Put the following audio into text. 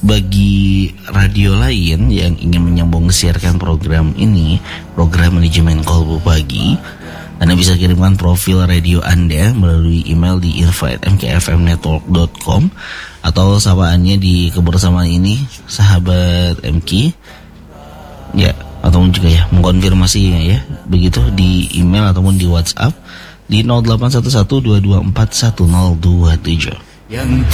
bagi radio lain yang ingin menyambung siarkan program ini, program manajemen Kolbu Pagi, Anda bisa kirimkan profil radio Anda melalui email di info@mkfmnetwork.com atau sapaannya di kebersamaan ini sahabat MK ya, ataupun juga ya mengkonfirmasinya ya begitu di email ataupun di WhatsApp di 081122411027. Yang